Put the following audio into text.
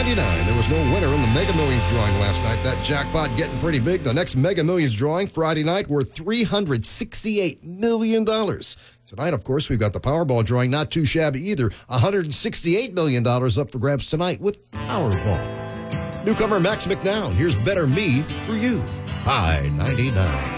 $5.99. There was no winner in the Mega Millions drawing last night. That jackpot getting pretty big. The next Mega Millions drawing Friday night worth $368 million. Tonight, of course, we've got the Powerball drawing, not too shabby either. $168 million up for grabs tonight with Powerball. Newcomer Max McNown, here's Better Me for You. High 99.